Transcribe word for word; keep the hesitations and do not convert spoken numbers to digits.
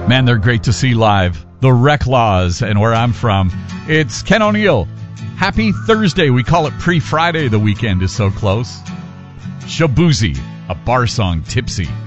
Man, they're great to see live. The Reclaws, and where I'm from, it's Ken O'Neill. Happy Thursday. We call it pre-Friday. The weekend is so close. Shabuzi, a bar song, Tipsy.